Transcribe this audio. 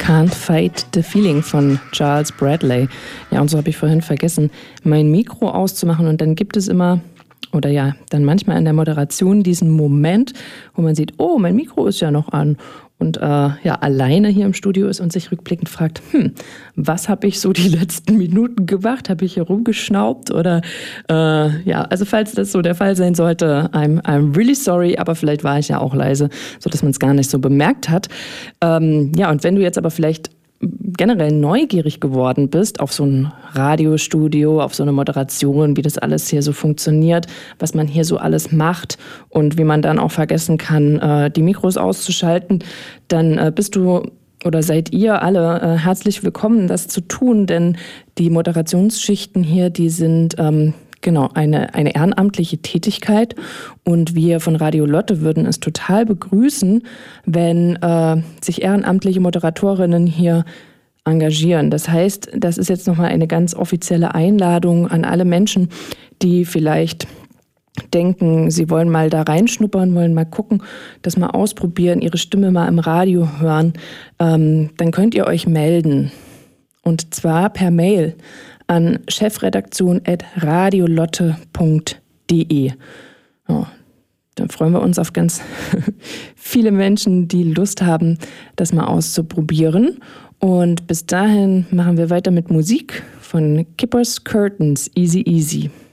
Can't Fight the Feeling von Charles Bradley. Ja, und so habe ich vorhin vergessen, mein Mikro auszumachen. Und dann gibt es immer, oder ja, dann manchmal in der Moderation diesen Moment, wo man sieht, oh, mein Mikro ist ja noch an. Und ja, alleine hier im Studio ist und sich rückblickend fragt, was habe ich so die letzten Minuten gemacht? Habe ich hier rumgeschnaubt? Oder ja, also falls das so der Fall sein sollte, I'm really sorry, aber vielleicht war ich ja auch leise, sodass man es gar nicht so bemerkt hat. Ja, und wenn du jetzt aber vielleicht generell neugierig geworden bist auf so ein Radiostudio, auf so eine Moderation, wie das alles hier so funktioniert, was man hier so alles macht und wie man dann auch vergessen kann, die Mikros auszuschalten, dann bist du oder seid ihr alle herzlich willkommen, das zu tun, denn die Moderationsschichten hier, die sind genau, eine ehrenamtliche Tätigkeit und wir von Radio Lotte würden es total begrüßen, wenn sich ehrenamtliche Moderatorinnen hier engagieren. Das heißt, das ist jetzt nochmal eine ganz offizielle Einladung an alle Menschen, die vielleicht denken, sie wollen mal da reinschnuppern, wollen mal gucken, das mal ausprobieren, ihre Stimme mal im Radio hören. Dann könnt ihr euch melden und zwar per Mail an chefredaktion@radiolotte.de. Ja, dann freuen wir uns auf ganz viele Menschen, die Lust haben, das mal auszuprobieren. Und bis dahin machen wir weiter mit Musik von Kippers Curtains, Easy Easy.